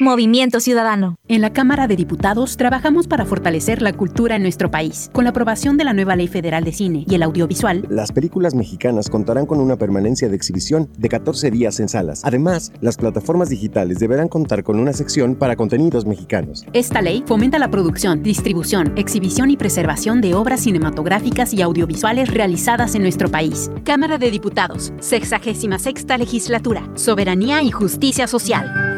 Movimiento Ciudadano. En la Cámara de Diputados trabajamos para fortalecer la cultura en nuestro país. Con la aprobación de la nueva Ley Federal de Cine y el Audiovisual, las películas mexicanas contarán con una permanencia de exhibición de 14 días en salas. Además, las plataformas digitales deberán contar con una sección para contenidos mexicanos. Esta ley fomenta la producción, distribución, exhibición y preservación de obras cinematográficas y audiovisuales realizadas en nuestro país. Cámara de Diputados, 66ª Legislatura, Soberanía y Justicia Social.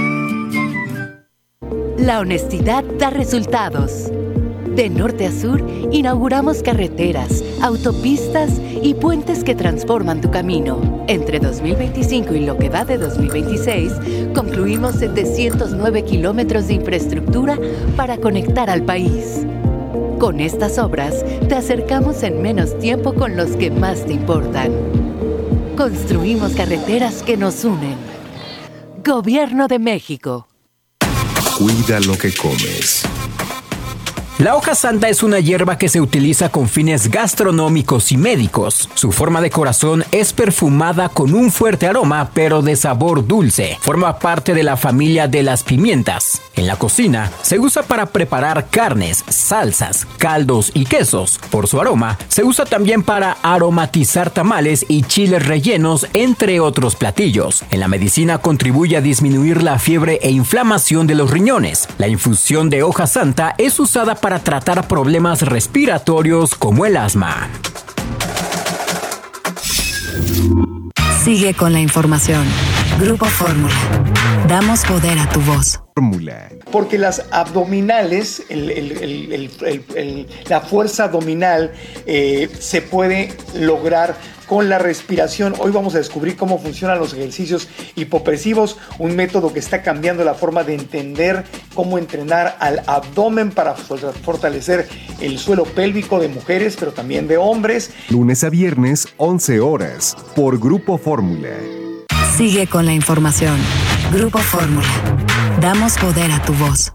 La honestidad da resultados. De norte a sur, inauguramos carreteras, autopistas y puentes que transforman tu camino. Entre 2025 y lo que va de 2026, concluimos 709 kilómetros de infraestructura para conectar al país. Con estas obras, te acercamos en menos tiempo con los que más te importan. Construimos carreteras que nos unen. Gobierno de México. Cuida lo que comes. La hoja santa es una hierba que se utiliza con fines gastronómicos y médicos. Su forma de corazón es perfumada con un fuerte aroma, pero de sabor dulce. Forma parte de la familia de las pimientas. En la cocina, se usa para preparar carnes, salsas, caldos y quesos. Por su aroma, se usa también para aromatizar tamales y chiles rellenos, entre otros platillos. En la medicina contribuye a disminuir la fiebre e inflamación de los riñones. La infusión de hoja santa es usada para tratar problemas respiratorios como el asma. Sigue con la información. Grupo Fórmula. Damos poder a tu voz. Fórmula. Porque las abdominales, la fuerza abdominal se puede lograr con la respiración. Hoy vamos a descubrir cómo funcionan los ejercicios hipopresivos, un método que está cambiando la forma de entender cómo entrenar al abdomen para fortalecer el suelo pélvico de mujeres, pero también de hombres. Lunes a viernes, 11 horas, por Grupo Fórmula. Sigue con la información. Grupo Fórmula. Damos poder a tu voz.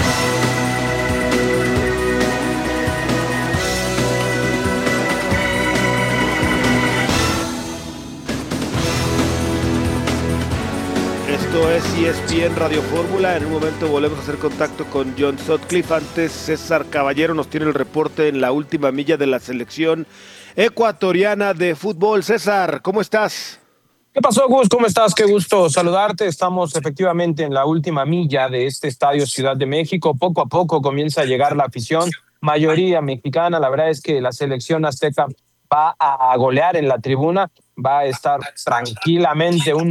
Esto es ESPN Radio Fórmula. En un momento volvemos a hacer contacto con John Sutcliffe. Antes, César Caballero nos tiene el reporte en la última milla de la selección ecuatoriana de fútbol. César, ¿cómo estás? ¿Qué pasó, Gus? ¿Cómo estás? Qué gusto saludarte. Estamos efectivamente en la última milla de este estadio Ciudad de México. Poco a poco comienza a llegar la afición, mayoría mexicana. La verdad es que la selección azteca va a golear en la tribuna. Va a estar tranquilamente un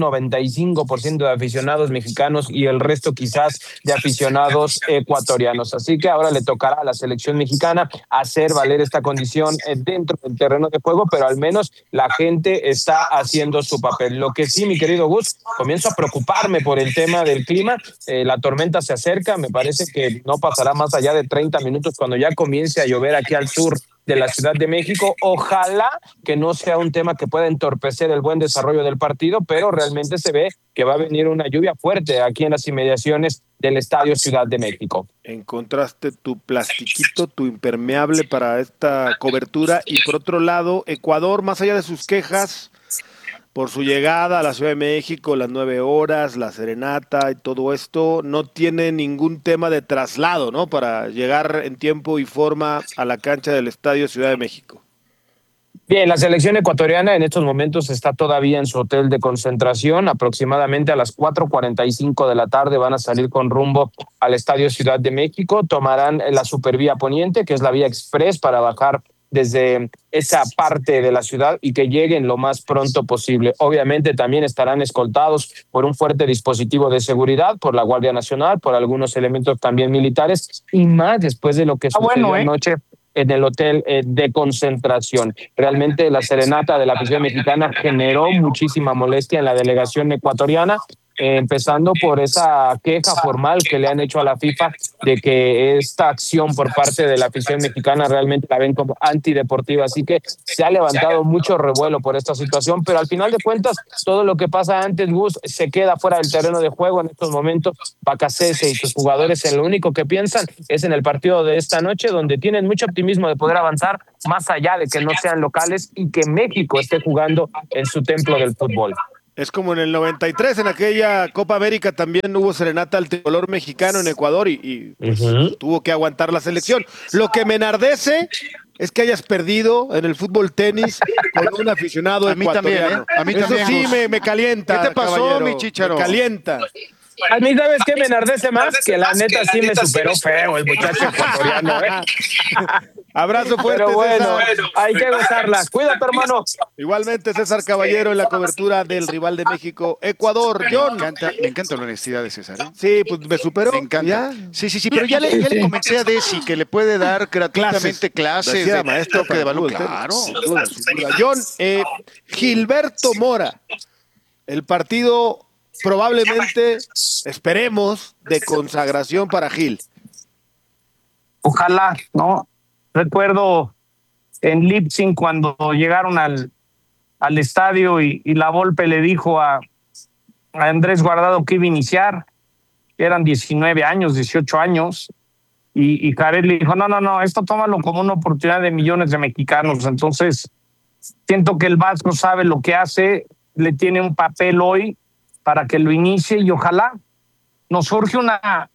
95% de aficionados mexicanos y el resto quizás de aficionados ecuatorianos. Así que ahora le tocará a la selección mexicana hacer valer esta condición dentro del terreno de juego, pero al menos la gente está haciendo su papel. Lo que sí, mi querido Gus, comienzo a preocuparme por el tema del clima. La tormenta se acerca, me parece que no pasará más allá de 30 minutos cuando ya comience a llover aquí al sur de la Ciudad de México. Ojalá que no sea un tema que pueda entorpecer el buen desarrollo del partido, pero realmente se ve que va a venir una lluvia fuerte aquí en las inmediaciones del Estadio Ciudad de México. Encontraste tu plastiquito, tu impermeable para esta cobertura. Y por otro lado, Ecuador, más allá de sus quejas por su llegada a la Ciudad de México, las 9 horas, la serenata y todo esto, no tiene ningún tema de traslado, ¿no? Para llegar en tiempo y forma a la cancha del Estadio Ciudad de México. Bien, la selección ecuatoriana en estos momentos está todavía en su hotel de concentración. Aproximadamente a las 4:45 de la tarde van a salir con rumbo al Estadio Ciudad de México. Tomarán la Supervía Poniente, que es la vía express para bajar desde esa parte de la ciudad y que lleguen lo más pronto posible. Obviamente también estarán escoltados por un fuerte dispositivo de seguridad, por la Guardia Nacional, por algunos elementos también militares y más después de lo que sucedió anoche en el hotel de concentración. Realmente la serenata de la afición mexicana generó muchísima molestia en la delegación ecuatoriana, empezando por esa queja formal que le han hecho a la FIFA de que esta acción por parte de la afición mexicana realmente la ven como antideportiva. Así que se ha levantado mucho revuelo por esta situación, pero al final de cuentas todo lo que pasa antes, Gus, se queda fuera del terreno de juego en estos momentos. Bacacese y sus jugadores en lo único que piensan es en el partido de esta noche, donde tienen mucho optimismo de poder avanzar más allá de que no sean locales y que México esté jugando en su templo del fútbol. Es como en el 93, en aquella Copa América también hubo serenata al tricolor mexicano en Ecuador y pues, tuvo que aguantar la selección. Lo que me enardece es que hayas perdido en el fútbol tenis con un aficionado ecuatoriano. A mí Eso también. sí me calienta. ¿Qué te pasó, caballero? mi chícharo? Me calienta. A mí, ¿sabes qué me enardece más? Que la neta sí me superó feo el muchacho ecuatoriano, ¿eh? Abrazo fuerte, Pero bueno, César. hay que gozarla. Cuídate, hermano. Igualmente, César Caballero en la cobertura del rival de México, Ecuador. John. Me encanta la honestidad de César, ¿eh? Sí, pues me superó. Me encanta. ¿Ya? Sí, pero ya le comenté a Desi que le puede dar gratuitamente clases Decía de maestro toque de balón. fútbol, Claro. sin duda, sin duda. John, Gilberto Mora, el partido probablemente, esperemos, de consagración para Gil. Ojalá, ¿no? Recuerdo en Leipzig cuando llegaron al estadio y la Volpe le dijo a Andrés Guardado que iba a iniciar. Eran 19 años, 18 años. Y Jared le dijo, no, esto tómalo como una oportunidad de millones de mexicanos. Entonces, siento que el Vasco sabe lo que hace, le tiene un papel hoy para que lo inicie y ojalá nos surge una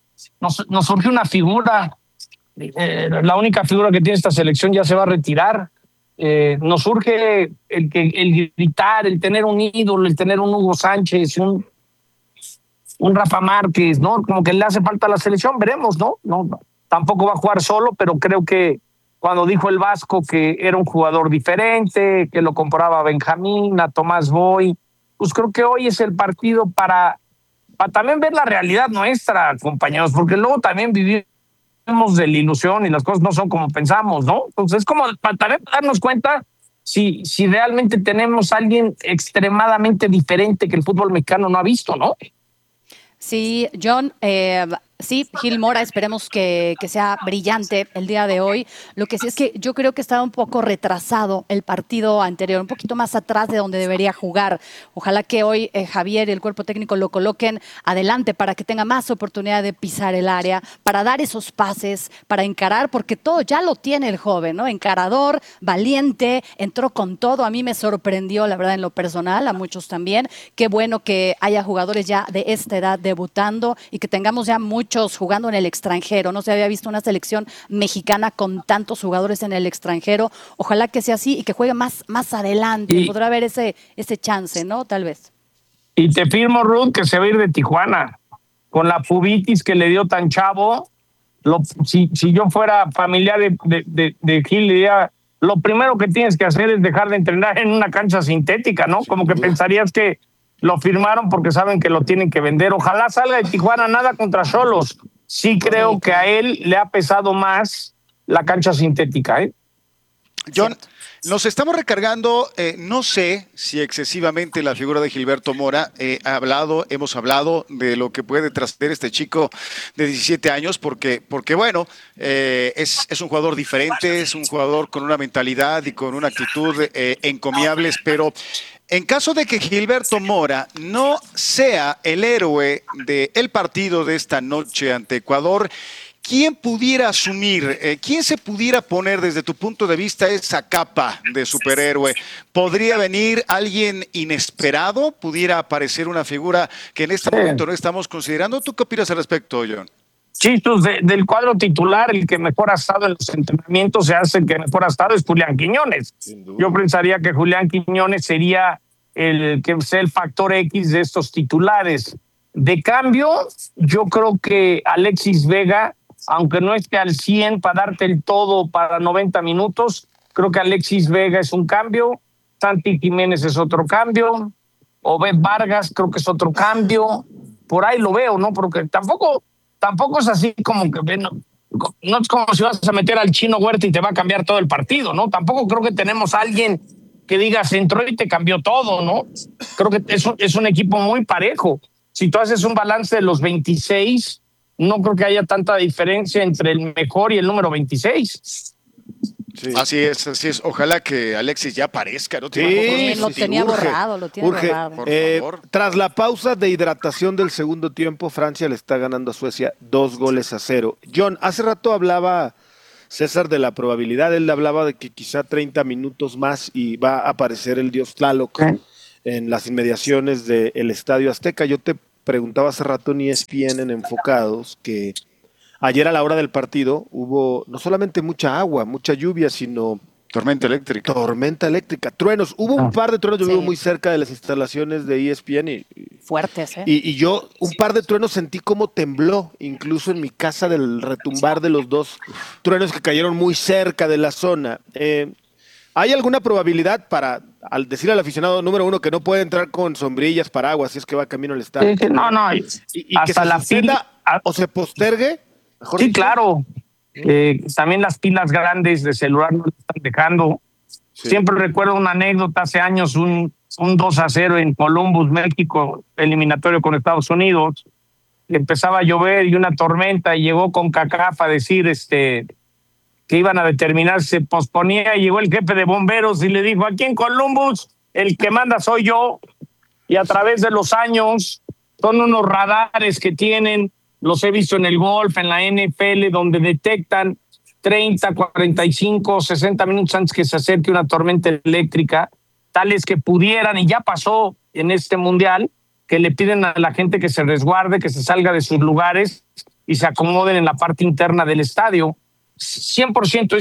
figura. La única figura que tiene esta selección ya se va a retirar. Nos surge el gritar, el tener un ídolo, el tener un Hugo Sánchez, un Rafa Márquez, ¿no? Como que le hace falta a la selección, veremos, ¿no? No, tampoco va a jugar solo, pero creo que cuando dijo el Vasco que era un jugador diferente, que lo compraba a Benjamín, a Tomás Boy, pues creo que hoy es el partido para también ver la realidad nuestra, compañeros, porque luego también vivimos de la ilusión y las cosas no son como pensamos, ¿no? Entonces es como para también darnos cuenta si realmente tenemos a alguien extremadamente diferente que el fútbol mexicano no ha visto, ¿no? Sí, John, sí, Gil Mora, esperemos que sea brillante el día de hoy. Lo que sí es que yo creo que estaba un poco retrasado el partido anterior, un poquito más atrás de donde debería jugar. Ojalá que hoy Javier y el cuerpo técnico lo coloquen adelante para que tenga más oportunidad de pisar el área, para dar esos pases, para encarar, porque todo ya lo tiene el joven, ¿no? Encarador, valiente, entró con todo. A mí me sorprendió, la verdad, en lo personal, a muchos también. Qué bueno que haya jugadores ya de esta edad debutando y que tengamos ya muchos jugando en el extranjero. No se había visto una selección mexicana con tantos jugadores en el extranjero. Ojalá que sea así y que juegue más adelante. Podrá haber ese chance, ¿no? Tal vez. Y te firmo, Ruth, que se va a ir de Tijuana. Con la pubitis que le dio tan chavo, si yo fuera familiar de Gil, le diría, lo primero que tienes que hacer es dejar de entrenar en una cancha sintética, ¿no? Como que pensarías que lo firmaron porque saben que lo tienen que vender. Ojalá salga de Tijuana, nada contra Xolos. Sí creo que a él le ha pesado más la cancha sintética, ¿eh? John, nos estamos recargando, no sé si excesivamente la figura de Gilberto Mora. Hemos hablado de lo que puede trascender este chico de 17 años, porque bueno, es un jugador diferente, es un jugador con una mentalidad y con una actitud encomiables, pero en caso de que Gilberto Mora no sea el héroe del partido de esta noche ante Ecuador, ¿quién pudiera asumir, quién se pudiera poner desde tu punto de vista esa capa de superhéroe? ¿Podría venir alguien inesperado? ¿Pudiera aparecer una figura que en este momento no estamos considerando? ¿Tú qué opinas al respecto, John? Chistos, del cuadro titular, el que mejor ha estado en los entrenamientos, se hace el que mejor ha estado es Julián Quiñones. Yo pensaría que Julián Quiñones sería el factor X de estos titulares. De cambio, yo creo que Alexis Vega, aunque no esté al 100 para darte el todo para 90 minutos, creo que Alexis Vega es un cambio, Santi Jiménez es otro cambio, Obed Vargas creo que es otro cambio, por ahí lo veo, ¿no? Porque tampoco es así como que no es como si vas a meter al Chino Huerta y te va a cambiar todo el partido, ¿no? Tampoco creo que tenemos a alguien que digas entró y te cambió todo, ¿no? Creo que es un equipo muy parejo. Si tú haces un balance de los 26, no creo que haya tanta diferencia entre el mejor y el número 26. Sí. Así es. Ojalá que Alexis ya aparezca, ¿no? Sí, lo tenía borrado. Por favor. Tras la pausa de hidratación del segundo tiempo, Francia le está ganando a Suecia 2-0. John, hace rato hablaba César de la probabilidad, él hablaba de que quizá 30 minutos más y va a aparecer el dios Tlaloc. en las inmediaciones del Estadio Azteca. Yo te preguntaba hace rato en ESPN en Enfocados que ayer a la hora del partido hubo no solamente mucha agua, mucha lluvia, sino tormenta eléctrica, truenos. Hubo un par de truenos, yo vivo muy cerca de las instalaciones de ESPN fuertes, ¿eh? Y yo un par de truenos sentí como tembló, incluso en mi casa, del retumbar de los dos truenos que cayeron muy cerca de la zona. ¿Hay alguna probabilidad para al decirle al aficionado número uno que no puede entrar con sombrillas, paraguas, si es que va camino al estadio? No. Y que se suspenda o se postergue. Sí, dicho. Claro. También las pilas grandes de celular no le están dejando. Sí. Siempre recuerdo una anécdota hace años, un 2-0 en Columbus, México, eliminatorio con Estados Unidos. Empezaba a llover y una tormenta y llegó con CONCACAF a decir que iban a determinar, se posponía y llegó el jefe de bomberos y le dijo, aquí en Columbus el que manda soy yo, y a través de los años son unos radares que tienen, los he visto en el golf, en la NFL, donde detectan 30, 45, 60 minutos antes que se acerque una tormenta eléctrica, tales que pudieran, y ya pasó en este mundial, que le piden a la gente que se resguarde, que se salga de sus lugares y se acomoden en la parte interna del estadio. 100%.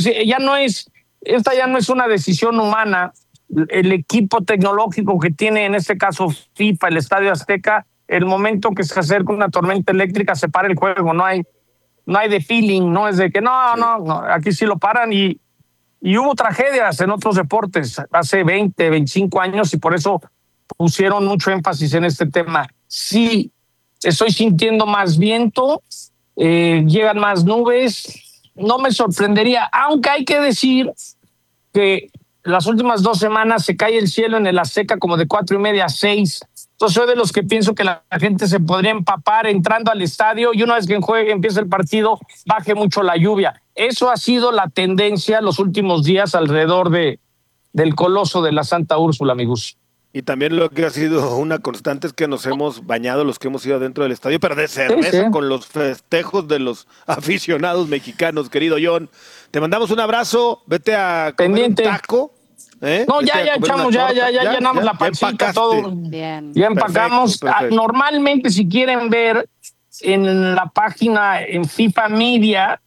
Esta ya no es una decisión humana. El equipo tecnológico que tiene, en este caso FIFA, el Estadio Azteca, el momento que se acerca una tormenta eléctrica se para el juego. No hay de feeling, no es de que no, aquí sí lo paran. Y hubo tragedias en otros deportes hace 20, 25 años y por eso pusieron mucho énfasis en este tema. Sí, estoy sintiendo más viento, llegan más nubes. No me sorprendería, aunque hay que decir que las últimas 2 semanas se cae el cielo en el Azteca como de 4:30 a 6. Entonces soy de los que pienso que la gente se podría empapar entrando al estadio y una vez que empiece el partido, baje mucho la lluvia. Eso ha sido la tendencia los últimos días alrededor del Coloso de la Santa Úrsula, amigos. Y también lo que ha sido una constante es que nos hemos bañado los que hemos ido adentro del estadio, pero de cerveza, sí. Con los festejos de los aficionados mexicanos, querido John. Te mandamos un abrazo, vete a comer un taco. No, ya echamos, ya llenamos la pancita, todo. Bien. Ya empacamos. Perfecto. Normalmente, si quieren ver en la página en FIFA Media,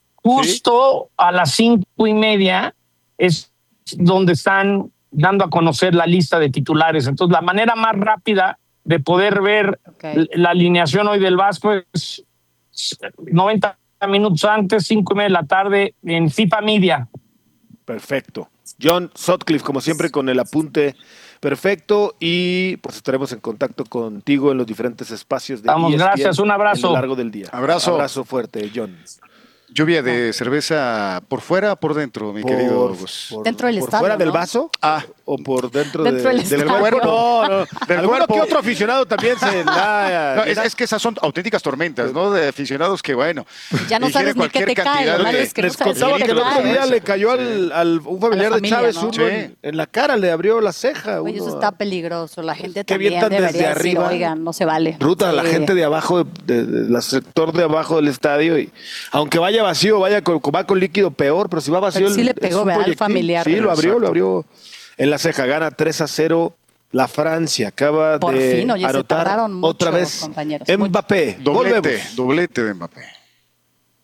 justo ¿sí? A las 5:30 es donde están dando a conocer la lista de titulares. Entonces, la manera más rápida de poder ver la alineación hoy del Vasco es 90 minutos antes, 5:30 de la tarde, en FIFA Media. Perfecto. John Sutcliffe, como siempre, con el apunte perfecto, y pues estaremos en contacto contigo en los diferentes espacios de ESPN. Gracias, un abrazo. A lo largo del día. Abrazo fuerte, John. Lluvia de cerveza por fuera o por dentro, mi querido Gus. Dentro del estadio, fuera del ¿no? vaso? ¿O por dentro del cuerpo? No. Del cuerpo. Que otro aficionado también se da. No, es que esas son auténticas tormentas, ¿no? De aficionados que, bueno. Ya no sabes ni qué te cae. Les contaba que el otro día le cayó un familiar de Chávez, ¿no? En la cara, le abrió la ceja. Oye, eso está peligroso. La gente que también debería desde arriba, decir, oigan, no se vale. Ruta, la gente de abajo, del sector de abajo del estadio, y aunque vaya vacío, va con líquido peor, pero si va vacío... Pero sí le pegó, ¿verdad? Al familiar. Sí, lo abrió en la ceja. Gana 3-0 la Francia. Acaba por de fin, oye, anotar se tardaron mucho, otra vez compañeros. Mbappé. Doblete de Mbappé.